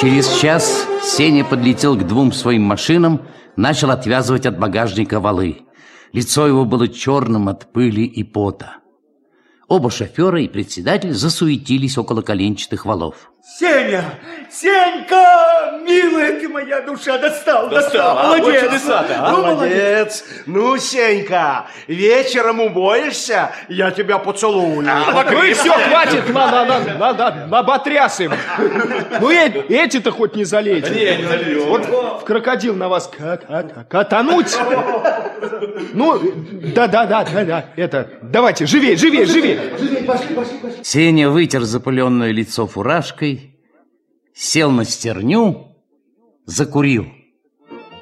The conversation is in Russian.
Через час Сеня подлетел к двум своим машинам, начал отвязывать от багажника валы. Лицо его было черным от пыли и пота. Оба шофера и председатель засуетились около коленчатых валов. Сеня! Сенька! Милая ты моя душа! Достал! Молодец! Молодец! Ну, Сенька, вечером умоешься, я тебя поцелую. Ну и все, хватит, надо оботряс им. Ну эти-то хоть не залейте. Вот в крокодил на вас катануть. Ну, да, это, давайте, живее. Сеня вытер запыленное лицо фуражкой, сел на стерню, закурил.